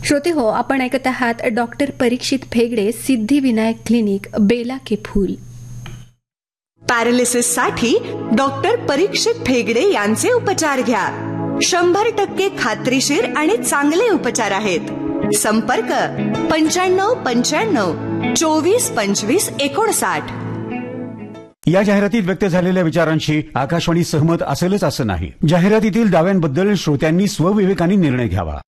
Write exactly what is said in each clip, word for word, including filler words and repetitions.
श्रोते हो, आपण ऐकत आहात डॉक्टर परीक्षित फेगडे सिद्धिविनायक क्लिनिक, बेला के फूल. पॅरालिसिस साठी डॉक्टर परीक्षित फेगडे यांचे उपचार घ्या. शंभर टक्के खात्रीशीर आणि चांगले उपचार आहेत. संपर्क पंच्याण्णव पंच्याण्णव चोवीस पंचवीस एकोणसाठ. या जाहिरातीत व्यक्त झालेल्या विचारांशी आकाशवाणी सहमत असेलच असं नाही. जाहिरातीतील दाव्यांबद्दल श्रोत्यांनी स्वविवेकाने निर्णय घ्यावा.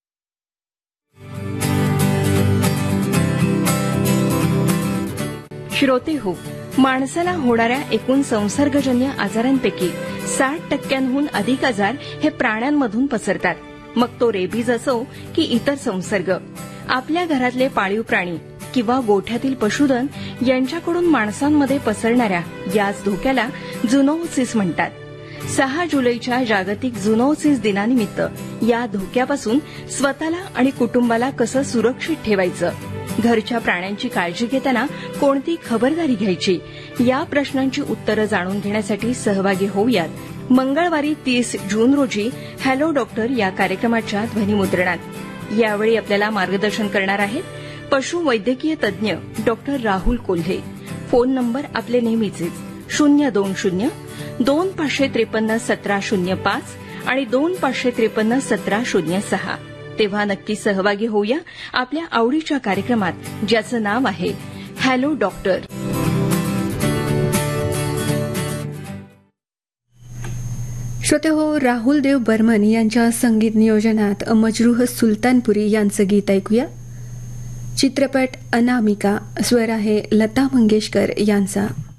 श्रोते हो, माणसाला होणाऱ्या एकूण संसर्गजन्य आजारांपैकी साठ टक्क्यांहून अधिक आजार हे प्राण्यांमधून पसरतात. मग तो रेबीज असो की इतर संसर्ग. आपल्या घरातले पाळीव प्राणी किंवा गोठ्यातील पशुधन यांच्याकडून माणसांमध्ये पसरणाऱ्या याच धोक्याला झुनोसिस म्हणतात. सहा जुलैच्या जागतिक झुनोसिस दिनानिमित्त या धोक्यापासून स्वतःला आणि कुटुंबाला कसं सुरक्षित ठेवायचं, घरच्या प्राण्यांची काळजी घेताना कोणती खबरदारी घ्यायची, या प्रश्नांची उत्तरं जाणून घेण्यासाठी सहभागी होऊयात. मंगळवारी तीस जून रोजी हॅलो डॉक्टर या कार्यक्रमाच्या ध्वनिमुद्रणात. यावेळी आपल्याला मार्गदर्शन करणार आहेत पशुवैद्यकीय तज्ज्ञ doctor Rahul Kolhe. Phone number आपले नेहमीचेच शून्य दोन शून्य दोन पाचशे त्रेपन्न सतरा शून्य पाच आणि दोन पाचशे त्रेपन्न सतरा शून्य सहा. तेव्हा नक्की सहभागी होऊया आपल्या आवडीच्या कार्यक्रमात, ज्याचं नाव आहे हॅलो डॉक्टर. श्रोते हो, राहुल देव बर्मन यांच्या संगीत नियोजनात मजरूह सुलतानपुरी यांचं गीत ऐकूया. चित्रपट अनामिका. स्वर आहे लता मंगेशकर यांचा.